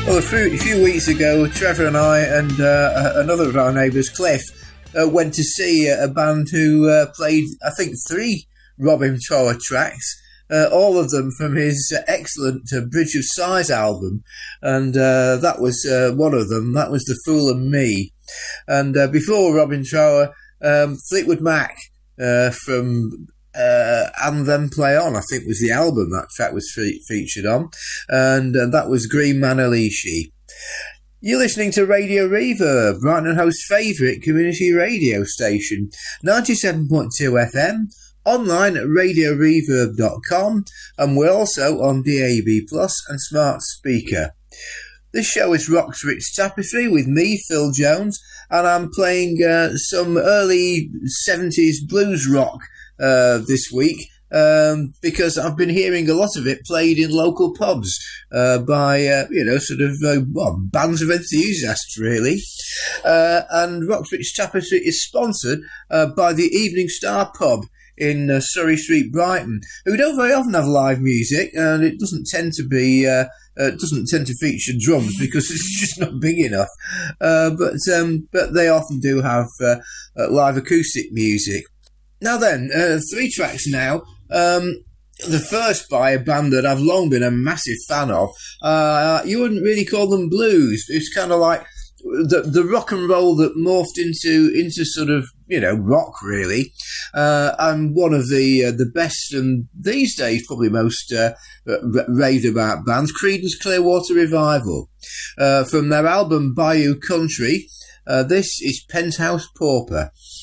Well, a few weeks ago, Trevor and I and another of our neighbours, Cliff, went to see a band who played, I think, 3 Robin Trower tracks, all of them from his excellent Bridge of Sighs album, and that was one of them. That was The Fool and Me. And before Robin Trower, Fleetwood Mac from And Then Play On, I think, was the album that track was featured on, and that was Green Manalishi. You're listening to Radio Reverb, Brighton and Hove's favourite community radio station, 97.2 FM, online at radioreverb.com, and we're also on DAB Plus and Smart Speaker. This show is Rock's Rich Tapestry with me, Phil Jones, and I'm playing some early 70s blues rock this week, because I've been hearing a lot of it played in local pubs by bands of enthusiasts, really. And Rock's Rich Tapestry is sponsored by the Evening Star pub in Surrey Street, Brighton, who don't very often have live music, and it doesn't tend to be doesn't tend to feature drums because it's just not big enough. But they often do have live acoustic music. Now then, 3 tracks now. The first by a band that I've long been a massive fan of. You wouldn't really call them blues. It's kind of like the rock and roll that morphed into sort of, rock, really. And one of the best, and these days probably most raved about bands, Creedence Clearwater Revival. From their album Bayou Country, this is Penthouse Pauper.